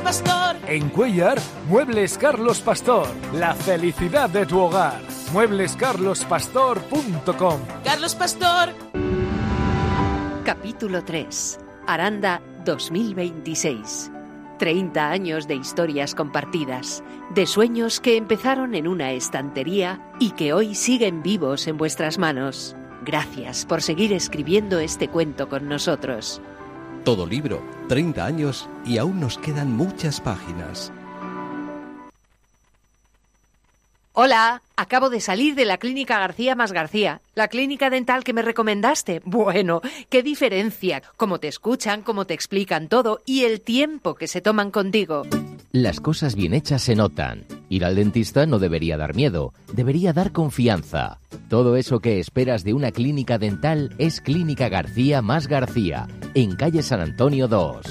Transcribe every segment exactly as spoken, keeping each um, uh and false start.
Pastor. En Cuéllar, Muebles Carlos Pastor. La felicidad de tu hogar. muebles carlos pastor punto com. Carlos Pastor. Capítulo tres. Aranda dos mil veintiséis. treinta años de historias compartidas, de sueños que empezaron en una estantería y que hoy siguen vivos en vuestras manos. Gracias por seguir escribiendo este cuento con nosotros. Todo libro, treinta años y aún nos quedan muchas páginas. Hola, acabo de salir de la Clínica García más García, la clínica dental que me recomendaste. Bueno, qué diferencia, cómo te escuchan, cómo te explican todo y el tiempo que se toman contigo. Las cosas bien hechas se notan. Ir al dentista no debería dar miedo, debería dar confianza. Todo eso que esperas de una clínica dental es Clínica García más García, en calle San Antonio dos.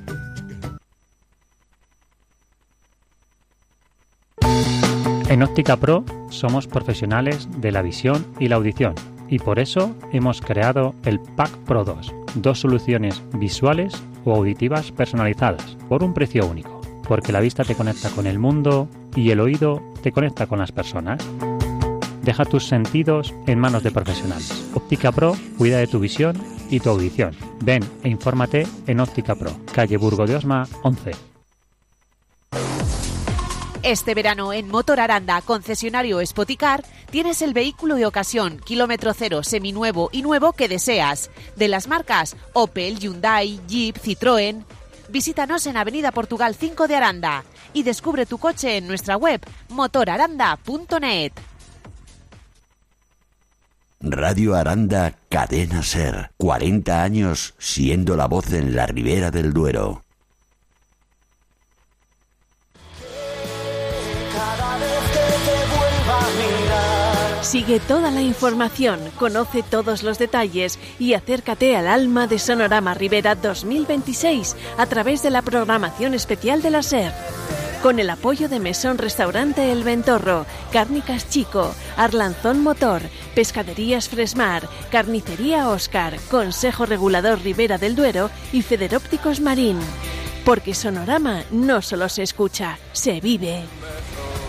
En Óptica Pro somos profesionales de la visión y la audición y por eso hemos creado el Pack Pro dos, dos soluciones visuales o auditivas personalizadas por un precio único, porque la vista te conecta con el mundo y el oído te conecta con las personas. Deja tus sentidos en manos de profesionales. Óptica Pro cuida de tu visión y tu audición. Ven e infórmate en Óptica Pro, calle Burgo de Osma once. Este verano en Motor Aranda, concesionario Spoticar, tienes el vehículo de ocasión, kilómetro cero, seminuevo y nuevo que deseas. De las marcas Opel, Hyundai, Jeep, Citroën. Visítanos en Avenida Portugal cinco de Aranda y descubre tu coche en nuestra web motor aranda punto net. Radio Aranda, Cadena Ser. cuarenta años siendo la voz en la Ribera del Duero. Sigue toda la información, conoce todos los detalles y acércate al alma de Sonorama Ribera dos mil veintiséis a través de la programación especial de la SER. Con el apoyo de Mesón Restaurante El Ventorro, Cárnicas Chico, Arlanzón Motor, Pescaderías Fresmar, Carnicería Óscar, Consejo Regulador Ribera del Duero y Federópticos Marín. Porque Sonorama no solo se escucha, se vive.